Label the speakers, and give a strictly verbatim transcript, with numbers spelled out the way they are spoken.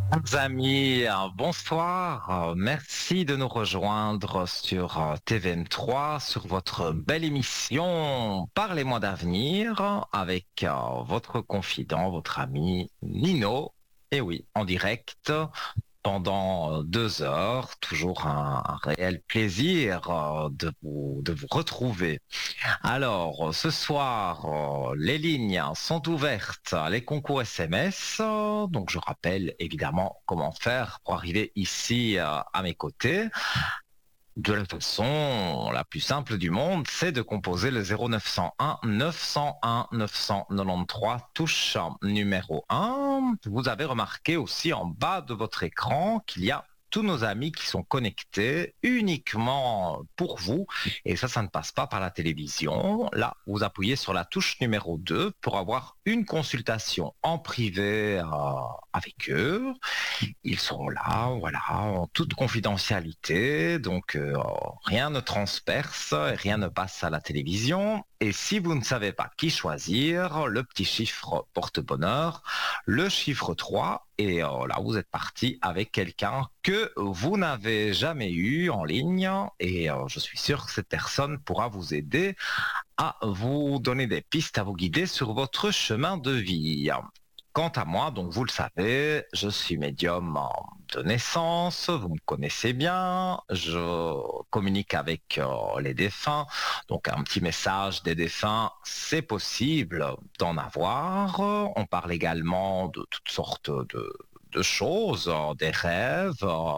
Speaker 1: Chers amis, euh, bonsoir. Euh, Merci de nous rejoindre sur euh, T V M trois, sur votre belle émission Parlez-moi d'avenir avec euh, votre confident, votre ami Nino. Et oui, en direct pendant euh, deux heures. Toujours un, un réel plaisir euh, de vous, de vous retrouver. Alors, ce soir, euh, les lignes sont ouvertes, les concours S M S. euh, Donc, je rappelle évidemment comment faire pour arriver ici euh, à mes côtés. De la façon la plus simple du monde, c'est de composer le zéro neuf cent un neuf cent un neuf cent quatre-vingt-treize, touche numéro un. Vous avez remarqué aussi en bas de votre écran qu'il y a tous nos amis qui sont connectés uniquement pour vous. Et ça, ça ne passe pas par la télévision. Là, vous appuyez sur la touche numéro deux pour avoir une consultation en privé euh, avec eux. Ils sont là, voilà, en toute confidentialité, donc euh, rien ne transperce, rien ne passe à la télévision. Et si vous ne savez pas qui choisir, le petit chiffre porte bonheur, le chiffre trois, et euh, là vous êtes parti avec quelqu'un que vous n'avez jamais eu en ligne, et euh, je suis sûr que cette personne pourra vous aider à vous donner des pistes, à vous guider sur votre chemin de vie. Quant à moi, donc vous le savez, je suis médium de naissance, vous me connaissez bien, je communique avec euh, les défunts, donc un petit message des défunts, c'est possible d'en avoir. On parle également de toutes sortes de, de choses, euh, des rêves, euh,